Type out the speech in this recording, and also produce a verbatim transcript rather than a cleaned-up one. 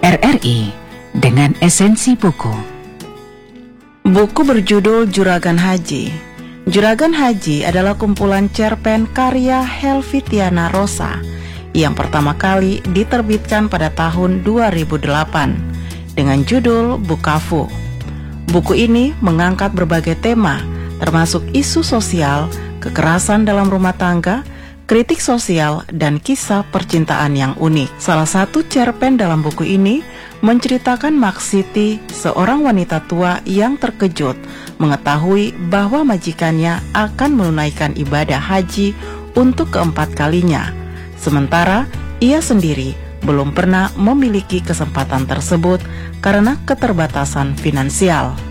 R R I dengan esensi buku. Buku berjudul Juragan Haji. Juragan Haji adalah kumpulan cerpen karya Helvitiana Rosa yang pertama kali diterbitkan pada tahun dua ribu delapan dengan judul Bukavu. Buku ini mengangkat berbagai tema termasuk isu sosial, kekerasan dalam rumah tangga, kritik sosial, dan kisah percintaan yang unik. Salah satu cerpen dalam buku ini menceritakan Maksiti, seorang wanita tua yang terkejut mengetahui bahwa majikannya akan menunaikan ibadah haji untuk keempat kalinya. Sementara ia sendiri belum pernah memiliki kesempatan tersebut karena keterbatasan finansial.